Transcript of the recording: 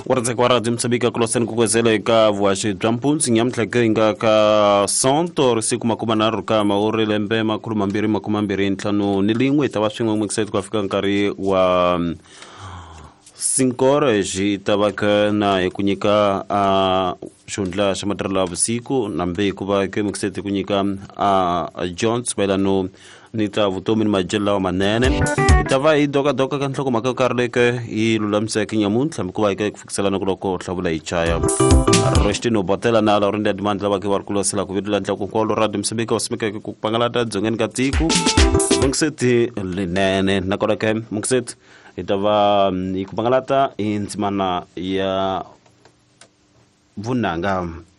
Waranze kwa radio Msabika kuloseni kukwezela ika vuashi drampunzi nyamtleke inga ka santo siku makumanaro ka maore lembe makumambiri ntlanu nilingwe itabashingwa mwikisetu kwa fika nkari wa sinkore jitabaka na ekunyika shundla shamatrala busiku nambe kuba ke mwikisetu kunyika Jones bailano nita vutomi ni majela wa manene itava doka kantloko makakarleke ilulamse kinyamuntla mkuba ike kufikisela nakuloko tlavula ichaya roshti no botela na la rinda demand la baki warkulo sela kuvidula ntla kunkolo radio Msabika wasimika kupangalata dzongeni katiku mungseti linene nakolake mungseti itava ikupangalata inzimana ya vunanga